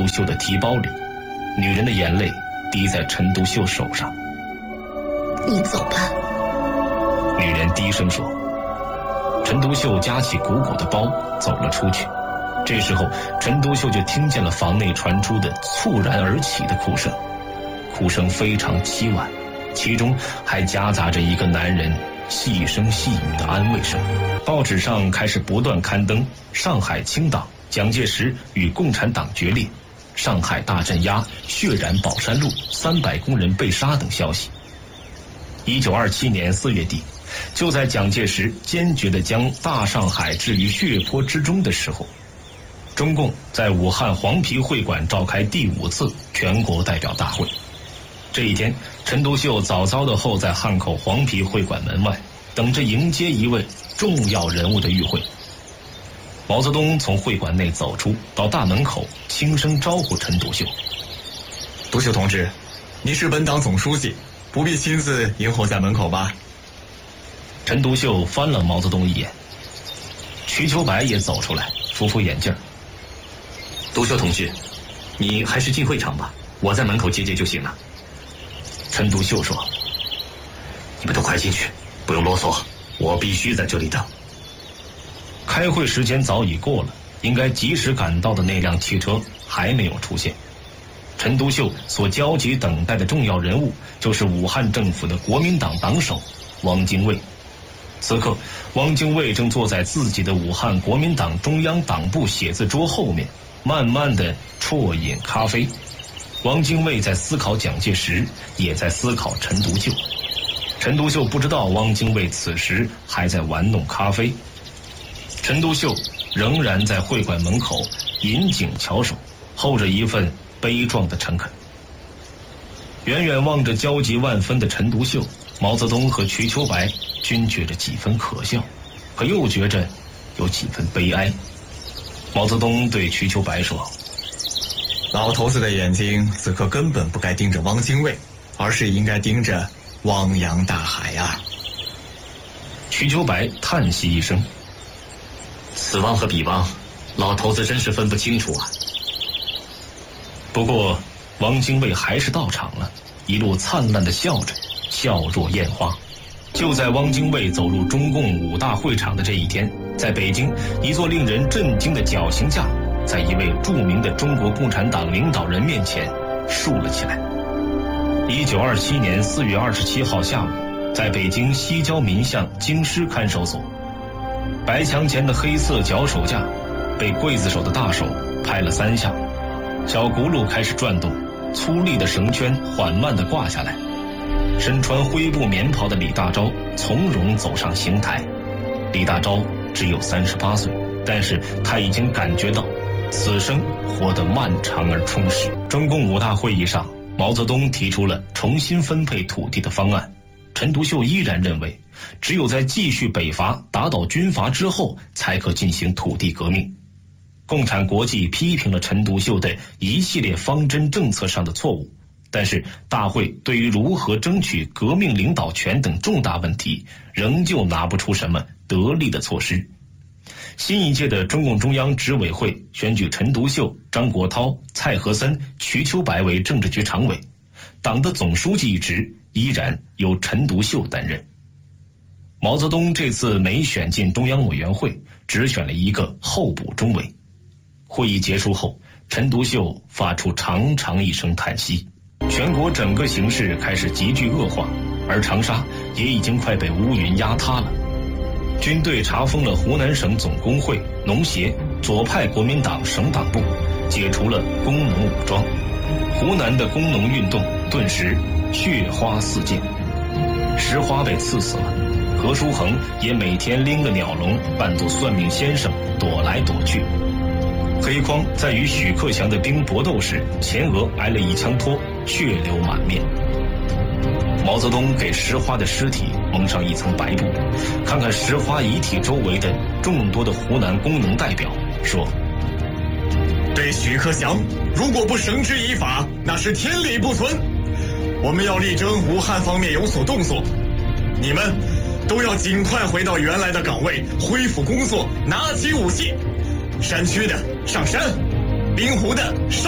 秀的提包里，女人的眼泪滴在陈独秀手上。 你走吧。 女人低声说。陈独秀夹起鼓鼓的包走了出去。这时候陈独秀就听见了房内传出的猝然而起的哭声，哭声非常凄婉，其中还夹杂着一个男人细声细语的安慰声。报纸上开始不断刊登上海清党，蒋介石与共产党决裂，上海大镇压，血染宝山路，300工人被杀等消息。1927年4月底，就在蒋介石坚决地将大上海置于血泊之中的时候，中共在武汉黄陂会馆召开第5次全国代表大会。这一天，陈独秀早早地候在汉口黄陂会馆门外，等着迎接一位重要人物的与会。毛泽东从会馆内走出，到大门口轻声招呼陈独秀：“ 独秀同志，你是本党总书记，不必亲自迎候在门口吧？” 陈独秀翻了毛泽东一眼。瞿秋白也走出来，扶扶眼镜。独秀同志，你还是进会场吧，我在门口接就行了。陈独秀说：“你们都快进去，不用啰嗦，我必须在这里等。”开会时间早已过了，应该及时赶到的那辆汽车还没有出现。陈独秀所焦急等待的重要人物就是武汉政府的国民党党首汪精卫。此刻，汪精卫正坐在自己的武汉国民党中央党部写字桌后面，慢慢地啜饮咖啡。汪精卫在思考蒋介石，也在思考陈独秀。陈独秀不知道汪精卫此时还在玩弄咖啡。陈独秀仍然在会馆门口引颈翘首，候着一份悲壮的诚恳。远远望着焦急万分的陈独秀，毛泽东和瞿秋白均觉着几分可笑，可又觉着有几分悲哀。毛泽东对瞿秋白说：“ 老头子的眼睛此刻根本不该盯着汪精卫，而是应该盯着汪洋大海啊。” 瞿秋白叹息一声：“此汪和彼汪，老头子真是分不清楚啊。”不过汪精卫还是到场了，一路灿烂地笑着，笑若艳花。就在汪精卫走入中共5大会场的这一天，在北京，一座令人震惊的绞刑架在一位著名的中国共产党领导人面前竖了起来。1927年4月27号下午，在北京西郊民巷京师看守所，白墙前的黑色绞手架被刽子手的大手拍了3下，小轱辘开始转动，粗粝的绳圈缓慢地挂下来。身穿灰布棉袍的李大钊从容走上刑台。李大钊只有38岁，但是他已经感觉到此生活得漫长而充实。中共5大会议上，毛泽东提出了重新分配土地的方案。陈独秀依然认为，只有在继续北伐打倒军阀之后，才可进行土地革命。共产国际批评了陈独秀的一系列方针政策上的错误，但是大会对于如何争取革命领导权等重大问题，仍旧拿不出什么得力的措施。新一届的中共中央执委会选举陈独秀、张国焘、蔡和森、瞿秋白为政治局常委，党的总书记一职依然由陈独秀担任。毛泽东这次没选进中央委员会，只选了一个候补中委。会议结束后，陈独秀发出长长一声叹息。全国整个形势开始急剧恶化，而长沙也已经快被乌云压塌了。军队查封了湖南省总工会、农协、左派国民党省党部，解除了工农武装。湖南的工农运动顿时血花四溅，石花被刺死了，何叔衡也每天拎个鸟笼扮作算命先生躲来躲去。黑匡在与许克强的兵搏斗时，前额挨了一枪托，血流满面。毛泽东给石花的尸体蒙上一层白布，看看石花遗体周围的众多的湖南工农代表，说：“ 对许克强，如果不绳之以法，那是天理不存。我们要力争武汉方面有所动作，你们都要尽快回到原来的岗位，恢复工作，拿起武器。山区的上山，滨湖的上